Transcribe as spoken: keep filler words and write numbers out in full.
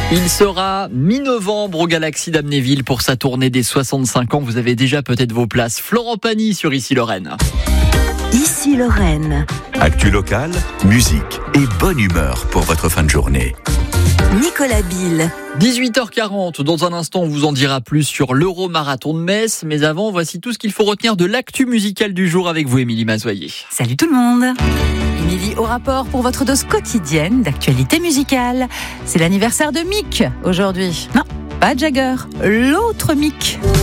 Il sera mi-novembre au Galaxy d'Amnéville pour sa tournée des soixante-cinq ans. Vous avez déjà peut-être vos places. Florent Pagny sur Ici Lorraine. Ici Lorraine. Actu locale, musique et bonne humeur pour votre fin de journée. Nicolas Bill. dix-huit heures quarante, dans un instant on vous en dira plus sur l'Euro-Marathon de Metz. Mais avant, voici tout ce qu'il faut retenir de l'actu musicale du jour avec vous, Émilie Mazoyer. Salut tout le monde. Émilie au rapport pour votre dose quotidienne d'actualité musicale. C'est l'anniversaire de Mick aujourd'hui. Non, pas Jagger, l'autre Mick.